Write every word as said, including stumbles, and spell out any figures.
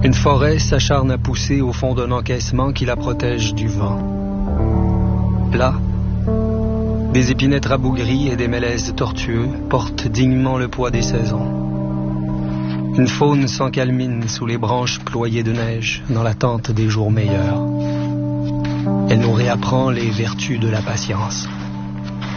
Une forêt s'acharne à pousser au fond d'un encaissement qui la protège du vent. Là, des épinettes rabougries et des mélèzes tortueux portent dignement le poids des saisons. Une faune s'encalmine sous les branches ployées de neige dans l'attente des jours meilleurs. Elle nous réapprend les vertus de la patience.